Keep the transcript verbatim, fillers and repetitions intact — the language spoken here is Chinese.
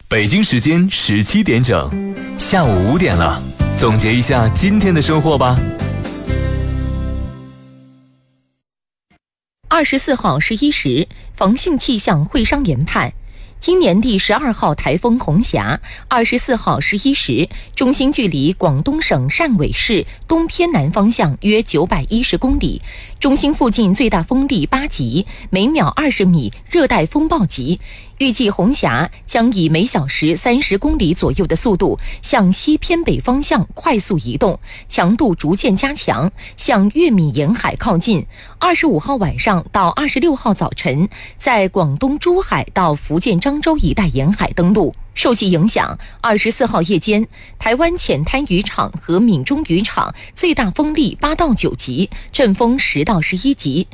北京时间十七点整，下午五点了，总结一下今天的收获吧。 二十四号十一时，防汛气象会商研判，今年第十二号台风红霞，二十四号十一时，中心距离广东省汕尾市东偏南方向约九百一十公里，中心附近最大风力八级，每秒二十米，热带风暴级。预计红霞将以每小时三十公里左右的速度向西偏北方向快速移动，强度逐渐加强，向粤闽沿海靠近。二十五号晚上到二十六号早晨，在广东珠海到福建漳州一带沿海登陆。受其影响，二十四号夜间，台湾浅滩渔场和闽中渔场最大风力八到九级，阵风十到十一级。